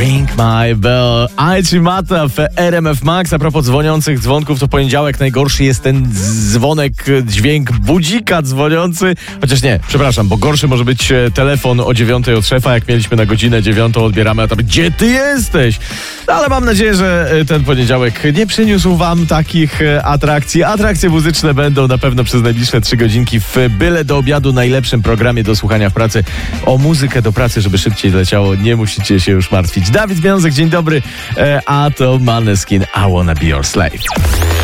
Ring My Bell. Aichi Mata w RMF Max. A propos dzwoniących dzwonków, to poniedziałek najgorszy jest ten dzwonek, dźwięk budzika dzwoniący. Chociaż nie, przepraszam, bo gorszy może być telefon o 9 od szefa, jak mieliśmy na godzinę 9, odbieramy, a tam gdzie ty jesteś? No, ale mam nadzieję, że ten poniedziałek nie przyniósł wam takich atrakcji. Atrakcje muzyczne będą na pewno przez najbliższe 3 godzinki w byle do obiadu najlepszym programie do słuchania w pracy. O muzykę do pracy, żeby szybciej leciało, nie musicie się już martwić. Dawid Wiązek, dzień dobry, a to Måneskin, I Wanna Be Your Slave.